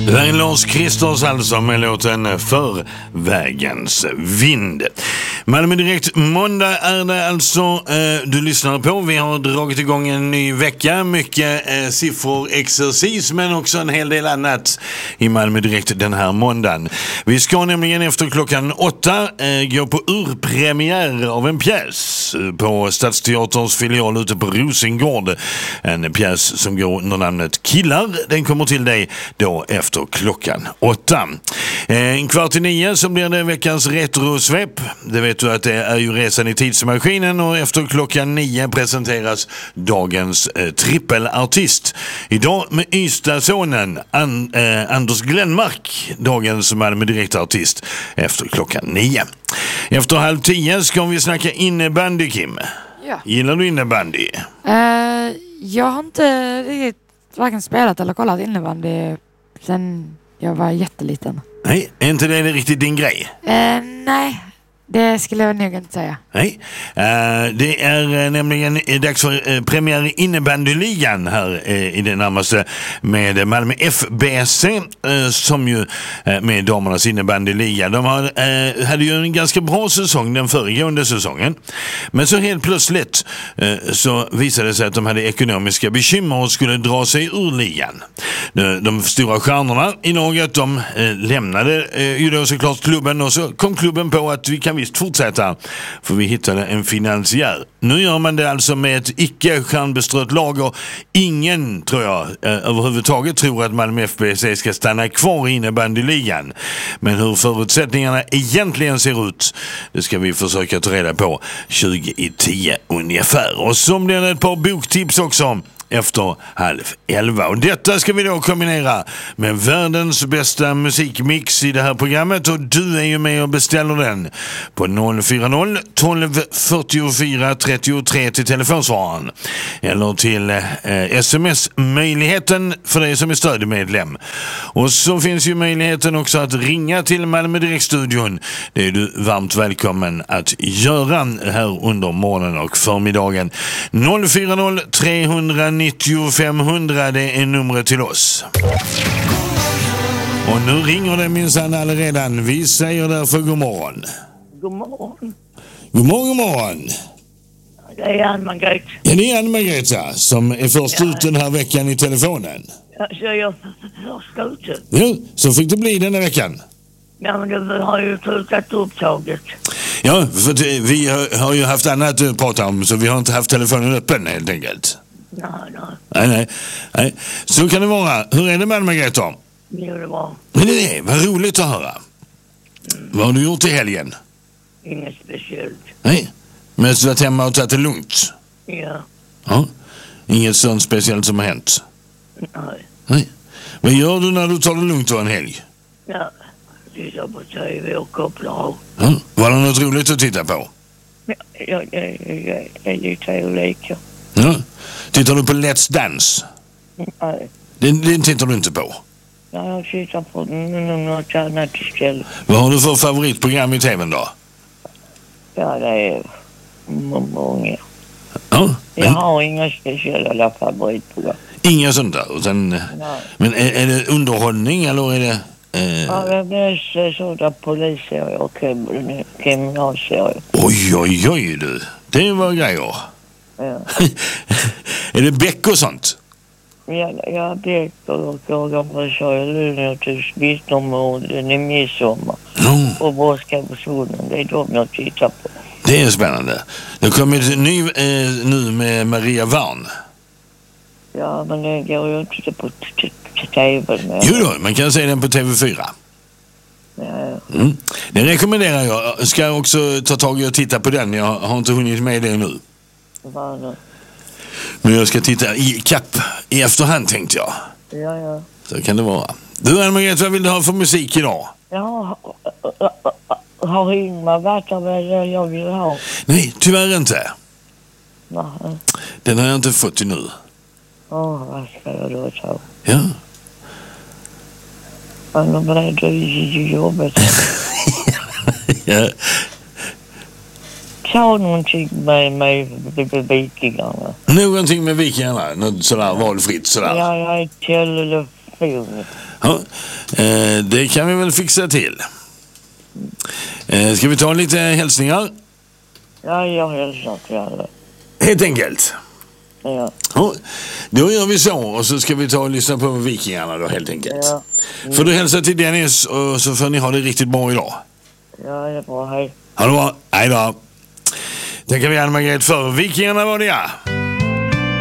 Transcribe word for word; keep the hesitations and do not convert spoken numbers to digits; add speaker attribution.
Speaker 1: Det är Lars Kristers alltså med låten För vägens vind. Malmö Direkt, måndag är det alltså eh, du lyssnar på. Vi har dragit igång en ny vecka. Mycket eh, siffror, exercis, men också en hel del annat i Malmö Direkt den här måndagen. Vi ska nämligen efter klockan åtta eh, gå på urpremiär av en pjäs på Stadsteaterns filial ute på Rosengård. En pjäs som går under namnet Killar. Den kommer till dig då efter klockan åtta. En kvart i nio så blir det veckans retrosvep. Det vet du att det är ju resan i tidsmaskinen, och efter klockan nio presenteras dagens eh, trippelartist. Idag med Ystadsonen An- eh, Anders Glenmark, dagens Malmö Direkt-artist efter klockan nio. Efter halv tio ska vi snacka innebandy, Kim.
Speaker 2: Ja.
Speaker 1: Gillar du innebandy?
Speaker 2: Uh, jag har inte riktigt varken spelat eller kollat innebandy sen jag var jätteliten.
Speaker 1: Nej, är inte det riktigt din grej?
Speaker 2: Uh, nej, det skulle jag nog inte säga.
Speaker 1: Nej, uh, det är uh, nämligen uh, dags för uh, premiär i innebandyligan här uh, i det närmaste med Malmö F B C uh, som ju uh, med damernas innebandyliga. De har, uh, hade ju en ganska bra säsong den föregående säsongen. Men så helt plötsligt uh, så visade det sig att de hade ekonomiska bekymmer och skulle dra sig ur ligan. De, de stora stjärnorna i laget, de uh, lämnade uh, ju då såklart klubben, och så kom klubben på att vi kan visst fortsätta, för vi hittade en finansiär. Nu gör man det alltså med ett icke-stjärnbestrött lag, och ingen, tror jag, eh, överhuvudtaget tror att Malmö F B C ska stanna kvar i innebandyligan. Men hur förutsättningarna egentligen ser ut, det ska vi försöka ta reda på tjugo i tio ungefär. Och så blir det ett par boktips också efter halv elva. Och detta ska vi då kombinera med världens bästa musikmix i det här programmet, och du är ju med och beställer den på noll fyra noll tolv fyrtiofyra trettiotre till telefonsvararen, eller till eh, sms-möjligheten för dig som är stödmedlem. Och så finns ju möjligheten också att ringa till Malmö Direktstudion. Det är du varmt välkommen att göra här under morgonen och förmiddagen. noll fyra noll tre nittio fem hundra, det är numret till oss. Och nu ringer det minsann redan. Vi säger därför god morgon.
Speaker 3: God morgon.
Speaker 1: God morgon, god morgon.
Speaker 3: Det är Ann-Margret.
Speaker 1: Ja, det är Ann-Margret som är först
Speaker 3: Ja.
Speaker 1: ut den här veckan i telefonen.
Speaker 3: Ja, så jag först ute.
Speaker 1: Ja, så fick det bli den här veckan.
Speaker 3: Ja, men det har ju tolkat upptaget.
Speaker 1: Ja, för det, vi har, har ju haft annat att prata om, så vi har inte haft telefonen öppen helt enkelt.
Speaker 3: Nej, nej.
Speaker 1: Nej, nej, nej. Så kan det vara. Hur är det med Ann-Margret då?
Speaker 3: Jo, det var
Speaker 1: Men det är vad roligt att höra. Mm. Vad har du gjort i helgen?
Speaker 3: inget speciellt.
Speaker 1: Nej, mest varit hemma och tagit det lugnt.
Speaker 3: Ja,
Speaker 1: Ja, inget sånt speciellt som har hänt.
Speaker 3: nej.
Speaker 1: Nej. Vad gör du när du tar det lugnt då en helg?
Speaker 3: Ja, tittar på tv och kopplar av.
Speaker 1: Ja. Var det något roligt att titta på?
Speaker 3: Ja, ja, ja, ja, ja, det är leker.
Speaker 1: Ja. Tittar du på Let's Dance?
Speaker 3: Nej.
Speaker 1: Den, den tittar du inte på.
Speaker 3: Ja, jag tittar på något annat istället.
Speaker 1: Vad har du för favoritprogram i tvn då?
Speaker 3: Ja, det är många.
Speaker 1: Ja,
Speaker 3: Jag
Speaker 1: men
Speaker 3: har inga speciella favoritprogram.
Speaker 1: inga sånt där. Utan,
Speaker 3: Nej.
Speaker 1: men är, är det underhållning eller är det... Eh...
Speaker 3: Ja, det är sådana polisserier och krim- kriminalserier.
Speaker 1: Oj, oj, oj du. Det var grejer.
Speaker 3: Ja.
Speaker 1: Är det bäck och sånt?
Speaker 3: Ja, jag vet och organisationen till vittnomorden i midsommar
Speaker 1: Mm.
Speaker 3: och Bråska personen, det är de jag tittar på.
Speaker 1: Det är spännande. Det kommer ett ny eh, nu med Maria Warn.
Speaker 3: Ja, men det går ju inte på tv.
Speaker 1: Jo då, man kan se den på T V fyra.
Speaker 3: Ja,
Speaker 1: Mm. Det rekommenderar jag. Jag ska också ta tag i och titta på den. Jag har inte hunnit med det nu.
Speaker 3: vad då?
Speaker 1: Men jag ska titta i kapp i efterhand, tänkte jag.
Speaker 3: Ja, ja.
Speaker 1: Så kan det vara. Du, Ann-Margret, vad vill du ha för musik idag?
Speaker 3: Ja, har Ingmar varit av det jag vill ha?
Speaker 1: Nej, tyvärr inte.
Speaker 3: Nej.
Speaker 1: Den har jag inte fått till nu.
Speaker 3: Åh, vad ska jag då ta?
Speaker 1: Ja.
Speaker 3: Han är beredd i jobbet.
Speaker 1: Ja.
Speaker 3: Ta någonting med, med, med vikingarna.
Speaker 1: Någonting med vikingarna. Något sådär valfritt sådär.
Speaker 3: Ja, jag är till fin.
Speaker 1: Ja, eh, det kan vi väl fixa till. Eh, ska vi ta lite hälsningar?
Speaker 3: Ja, jag hälsar till alla.
Speaker 1: Helt enkelt.
Speaker 3: Ja.
Speaker 1: Ja, då gör vi så och så ska vi ta och lyssna på Vikingarna då helt enkelt.
Speaker 3: Ja.
Speaker 1: Får du hälsa till Dennis och så får ni ha det riktigt bra idag.
Speaker 3: Ja, det är bra. Hej.
Speaker 1: Ha det bra. Hej då. Tackar vi Anna-Margret för Vikingarna var det ja.